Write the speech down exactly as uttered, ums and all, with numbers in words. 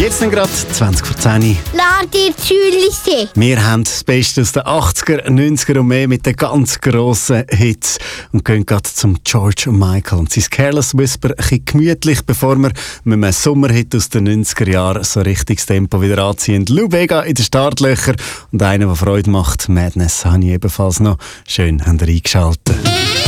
Jetzt dann gerade zwanzig vor zehn. Lade Züliche. Wir haben das Beste aus den achtziger, neunziger und mehr mit den ganz grossen Hits und gehen gerade zum George Michael und sein Careless Whisper ein bisschen gemütlich, bevor wir mit einem Sommerhit aus den neunziger Jahren so richtiges Tempo wieder anziehen. Lou Bega in den Startlöchern und einer, der Freude macht, Madness, habe ich ebenfalls noch. Schön, habt ihr eingeschaltet.